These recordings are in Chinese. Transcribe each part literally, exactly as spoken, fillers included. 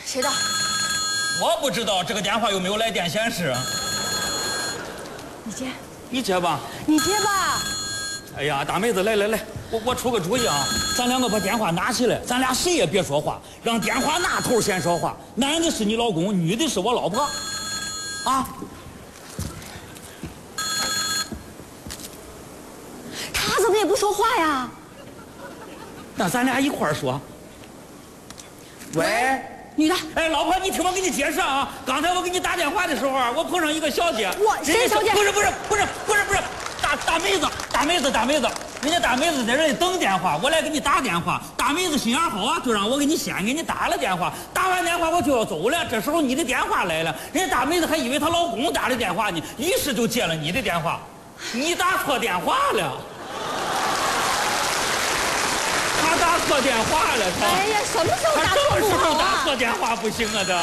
谁的？ 我不知道这个电话有没有来电显示。 你接， 你接吧。 你接吧。 哎呀，大妹子，来来来，我我出个主意啊，咱两个把电话拿起来，咱俩谁也别说话，让电话那头先说话。男的是你老公，女的是我老婆，啊。 他怎么也不说话呀？ 那咱俩一块儿说。喂。 女的， 哎，老婆，你听我给你介绍啊！刚才我给你打电话的时候啊，我碰上一个小姐。 我谁小姐？ 不是不是不是不是不是，大大妹子，大妹子大妹子，人家大妹子在这里等电话，我来给你打电话。大妹子心眼好啊，就让我给你先给你打了电话。打完电话我就要走了，这时候你的电话来了，人家大妹子还以为她老公打的电话呢，于是就接了你的电话。你打错电话了。他打错电话了，他。 哎呀，什么时候打错什么时候啊？ 打错电话不行啊？这。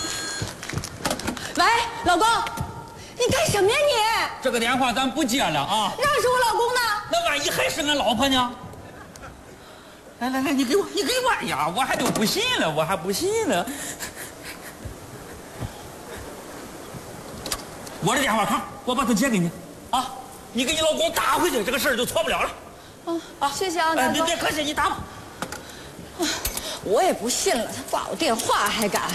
喂，老公，你干什么呀你？ 这个电话咱不接了啊！ 让是我老公呢？ 那万一还是俺老婆呢？来来来，你给我，你给我！哎呀，我还就不信了，我还不信了。我的电话卡，我把它接给你啊！你给你老公打回去，这个事儿就错不了了。 嗯啊，谢谢啊， 哎，别别客气，你打吧。 我也不信了，他挂我电话还敢。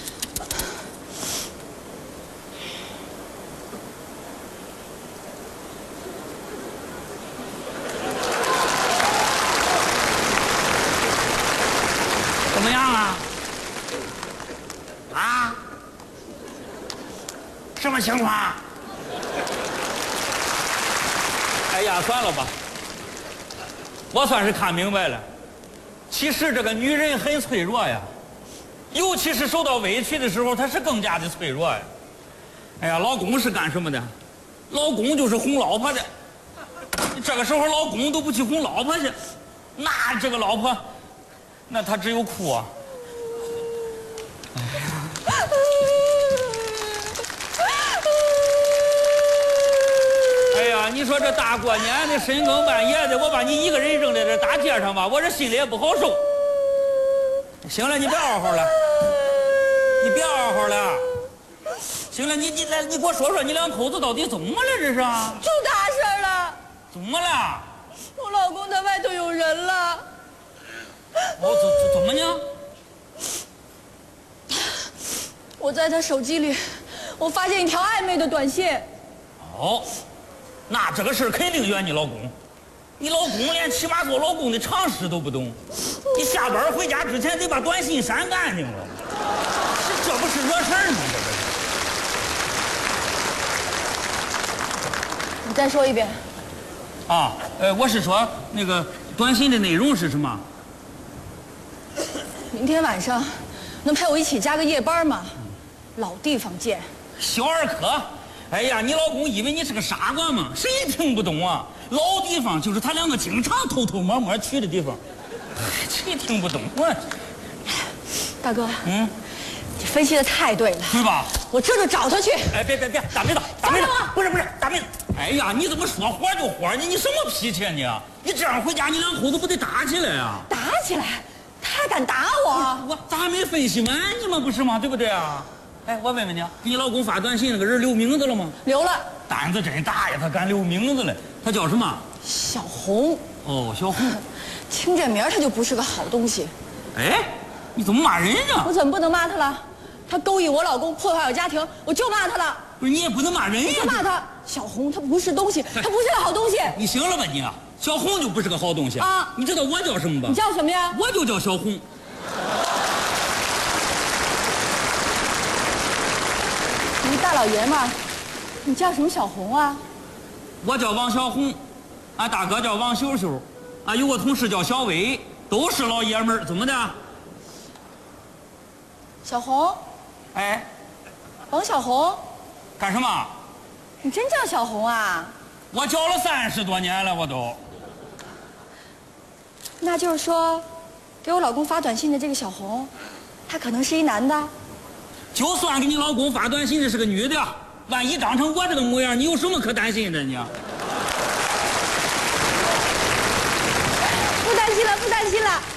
怎么样啊？啊？什么情况？哎呀，算了吧。我算是看明白了，其实这个女人很脆弱呀，尤其是受到委屈的时候，她是更加的脆弱呀。哎呀，老公是干什么的？老公就是哄老婆的。这个时候老公都不去哄老婆去，那这个老婆，那她只有哭啊。哎呀，你说这大过年的，深更半夜的，我把你一个人扔在这大街上吧，我这心里也不好受。行了，你别嗷嚎了，你别嗷嚎了。行了，你你来，你给我说说，你两口子到底怎么了？这是？ 出大事了！ 怎么了？ 我老公在外头有人了。 哦，怎怎么呢？ 我在他手机里，我发现一条暧昧的短信。 哦。那这个事儿肯定怨你老公，你老公连起码做老公的常识都不懂，你下班回家之前得把短信删干净了，这不是惹事儿吗？这你再说一遍。 啊，呃，我是说那个短信的内容是什么？ 明天晚上能陪我一起加个夜班吗？老地方见。 小儿科。哎呀，你老公以为你是个傻瓜吗？谁听不懂啊？老地方就是他两个经常偷偷摸摸去的地方，谁听不懂啊？ 大哥， 嗯， 你分析的太对了， 对吧？ 我这就找他去。 哎，别别别，大妹子，大妹子，不是不是，大妹子。哎呀，你怎么说火就火？你你什么脾气啊你？你这样回家，你两口子不得打起来啊？ 打起来？他敢打我？ 我咱还没分析完你们不是吗？对不对啊？哎，我问问你，给你老公发短信那个人留名字了吗？ 留了。 胆子真大呀，他敢留名字了。他叫什么？ 小红。 哦，小红。 听这名他就不是个好东西。 哎，你怎么骂人呢？ 我怎么不能骂他了？他勾引我老公，破坏我家庭，我就骂他了。 不是你也不能骂人呀。 我就骂他，小红她不是东西，她不是个好东西。 你行了吧你？小红就不是个好东西啊！你知道我叫什么吧？ 你叫什么呀？ 我就叫小红。 你大老爷们儿，你叫什么小红啊？ 我叫王小红，俺大哥叫王秀秀，啊，有个同事叫小伟，都是老爷们儿，怎么的？ 小红， 哎， 王小红， 干什么？ 你真叫小红啊？ 我叫了三十多年了，我都。 那就是说，给我老公发短信的这个小红，她可能是一男的。 就算给你老公发短信的是个女的，万一长成我这个模样，你有什么可担心的呢？ 不担心了，不担心了。